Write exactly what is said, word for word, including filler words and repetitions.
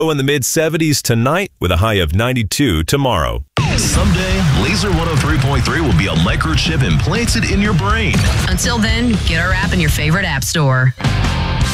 In the mid seventies tonight with a high of ninety-two tomorrow. Someday, Laser one oh three point three will be a microchip implanted in your brain. Until then, get our app in your favorite app store.